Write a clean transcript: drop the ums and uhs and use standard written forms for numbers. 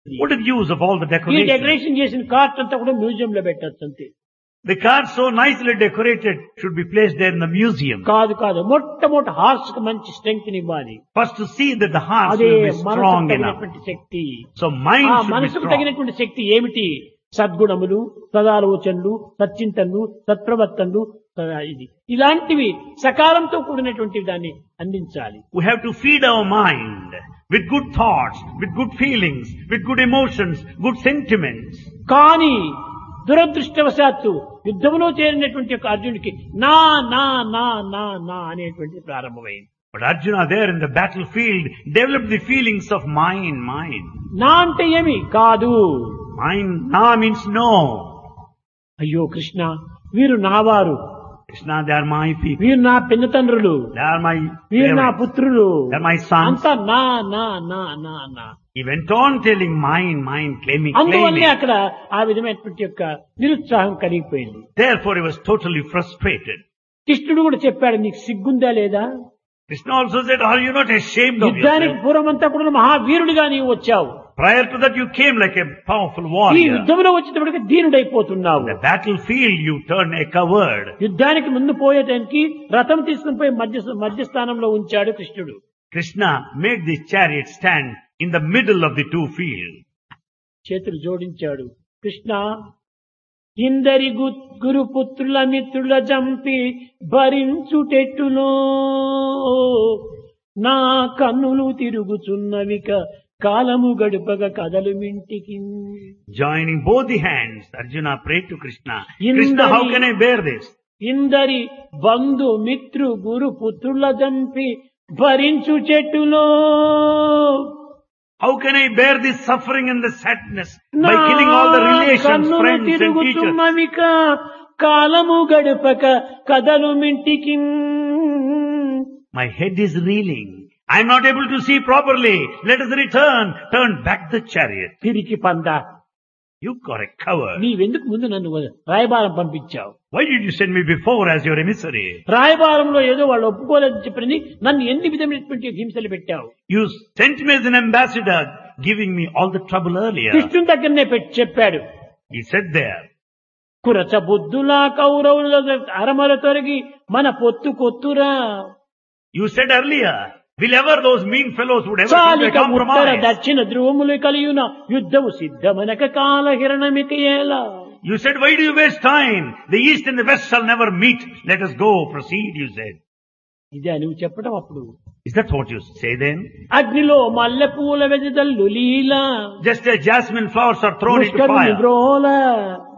What is the use of all the ఈ decoration? Decoration చేసిన cart అంతా కూడా మ్యూజియం లో పెట్టచ్చు అంతే. The cart so nicely decorated should be placed there in the museum. కాదు కాదు, మొట్టమొదటి హార్స్ కి మంచి స్ట్రెంగ్త్ ఇవ్వాలి. First to see that the heart అదే will be మనసుకు strong enough. తగినటువంటి శక్తి. So mind ఆ should be మనసుకు strong. తగినటువంటి శక్తి ఏమిటి? సద్గుణములు, సదాలోచనలు, సచ్చింతనలు, సత్ప్రవర్తనలు, ఇది ఇలాంటివి సకాలంతో కూడినటువంటి దాన్ని అందించాలి. We have to feed our mind with good thoughts, with good feelings, with good emotions, good sentiments. కానీ దురదృష్టవశాత్తు యుద్ధంలో చేరినటువంటి యొక్క అర్జునుడికి నా నా నా నా నా అనేటువంటి ప్రారంభమైంది. But Arjuna there in the battlefield developed the feelings of mine, mine. నా అంటే ఏమి కాదు. Mine, na means no. అయ్యో కృష్ణ, వీరు నావారు, Krishna, they are my people. వీరు నా పిన్నతండ్రులు, They are my వీరు నా parents. పుత్రులు, They are my sons. అంతా నా నా నా నా నా. He went on telling mine, mine, claiming, అందువల్లే claiming. అక్కడ ఆ విధమైనటువంటి యొక్క నిరుత్సాహం కలిగిపోయింది. Therefore he was totally frustrated. కృష్ణుడు కూడా చెప్పాడు, నీకు సిగ్గుందా లేదా? Krishna also said, are you not ashamed of యుద్ధానికి yourself? పూర్వమంతా కూడా మహావీరుడిగా నీవు వచ్చావు, Prior to that you came like a powerful ఈ warrior. యుద్ధంలో వచ్చేటప్పటికి దీనుడైపోతున్నావు. On the battlefield you turn a coward. యుద్ధానికి ముందు పోయేటానికి రథం తీసుకుని పోయి మధ్యస్థానంలో ఉంచాడు కృష్ణుడు. Krishna made the chariot stand in the middle of the two fields. చేతులు జోడించాడు. కృష్ణ, ఇందరి గురుపుత్రుల మిత్రుల జంపి భరించుటెట్టులో నా కన్నులు తిరుగుచున్నవిక కాలము గడుపగ కదలు మింటికి. Joining both the hands, Arjuna prayed to Krishna. Krishna, how can I bear this? ఇందరి బంధు మిత్రు గురు పుత్రుల జంపి భరించు చెట్టులో How can I bear this suffering and the sadness by killing all the relations, friends and teachers? తిరుగుతున్నవిక కాలము గడుపక కదలు మింటికి. My head is reeling. I am not able to see properly. Let us return. Turn back the chariot. తిరిగి పందా, You are a coward. నీవెందుకు ముందు నన్ను రాయబారం పంపించావు? Why did you send me before as your emissary? రాయబారంలో ఏదో వాళ్ళు ఒప్పుకోలేదని చెప్పినది నన్ను ఎన్ని విధమైనటువంటి హింసలు పెట్టావు. You sent me as an ambassador, giving me all the trouble earlier. కృష్ణుని దగ్గరనే చెప్పాడు, He said there, కురచ బుద్ధులా కౌరవుల అరమర తొలగి మన పొత్తు కొత్తురా. you said earlier, will ever those mean fellows would ever come to a చాలిక Uttara compromise? దక్షిణ ధ్రువములు కలియున యుద్ధము సిద్ధమనక కాల హిరణమిక ఎలా. You said, why do you waste time? The east and the west shall never meet. Let us go, proceed, you said. ఇదే నువ్వు చెప్పడం. అప్పుడు Is that what you say then? అగ్నిలో మల్లె పూల వెదజల్లు లీల Just as jasmine flowers are thrown into పుష్కరుని fire. బ్రోల